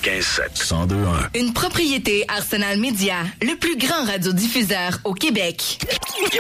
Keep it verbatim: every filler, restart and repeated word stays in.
quatre-vingt-quinze sept, cent deux un. Une propriété Arsenal Média, le plus grand radiodiffuseur au Québec.